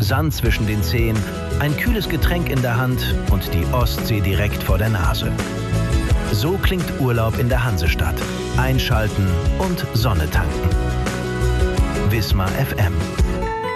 Sand zwischen den Zehen, ein kühles Getränk in der Hand und die Ostsee direkt vor der Nase. So klingt Urlaub in der Hansestadt. Einschalten und Sonne tanken. Wismar FM.